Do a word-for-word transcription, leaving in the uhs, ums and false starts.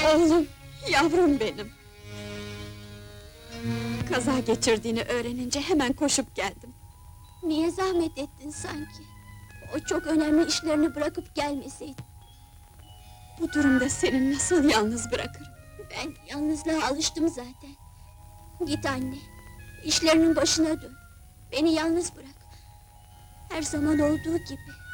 Oğlum, yavrum benim! Kaza geçirdiğini öğrenince hemen koşup geldim. Niye zahmet ettin sanki? O çok önemli işlerini bırakıp gelmeseydin. Bu durumda seni nasıl yalnız bırakırım? Ben yalnızlığa alıştım zaten. Git anne, işlerinin başına dön. Beni yalnız bırak. Her zaman olduğu gibi.